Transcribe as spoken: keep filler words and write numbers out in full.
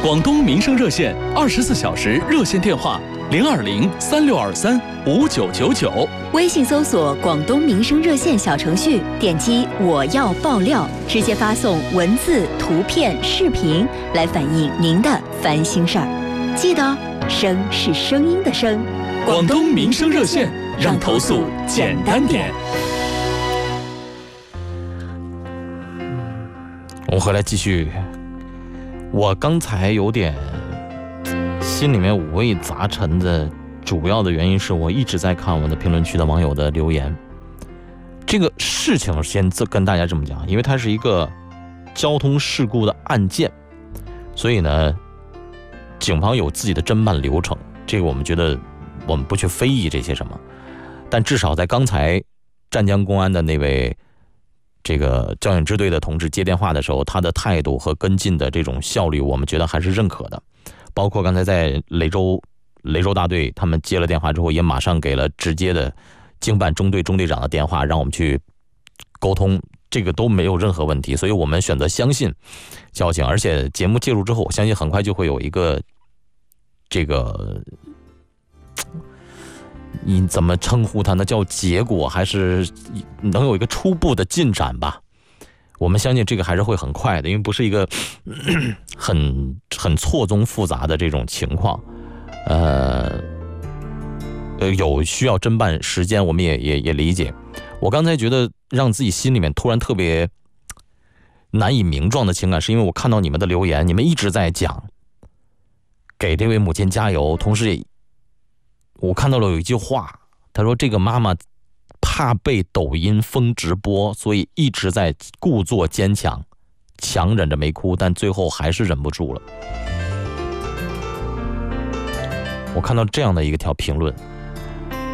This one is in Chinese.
广东民生热线二十四小时热线电话零二零三六二三五九九九。 微信搜索广东民生热线小程序，点击我要爆料，直接发送文字、图片、视频来反映您的烦心事儿。记得声是声音的声。 广东民生热线，让投诉简单点。 我们回来继续。我刚才有点心里面五味杂陈的，主要的原因是我一直在看我的评论区的网友的留言。这个事情先跟大家这么讲，因为它是一个交通事故的案件，所以呢，警方有自己的侦办流程，这个我们觉得我们不去非议这些什么，但至少在刚才湛江公安的那位这个交警支队的同志接电话的时候，他的态度和跟进的这种效率，我们觉得还是认可的。包括刚才在雷州雷州大队，他们接了电话之后，也马上给了直接的经办中队中队长的电话，让我们去沟通，这个都没有任何问题。所以我们选择相信交警，而且节目介入之后，我相信很快就会有一个这个你怎么称呼它呢？叫结果，还是能有一个初步的进展吧？我们相信这个还是会很快的，因为不是一个很很错综复杂的这种情况，呃，呃，有需要侦办时间，我们也也也理解。我刚才觉得让自己心里面突然特别难以名状的情感，是因为我看到你们的留言，你们一直在讲给这位母亲加油，同时也我看到了有一句话，他说这个妈妈怕被抖音封直播，所以一直在故作坚强，强忍着没哭，但最后还是忍不住了。我看到这样的一个条评论，